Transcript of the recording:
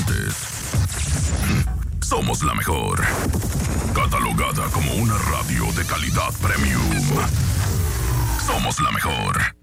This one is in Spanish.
antes. Somos la mejor. Catalogada como una radio de calidad premium. Somos la mejor.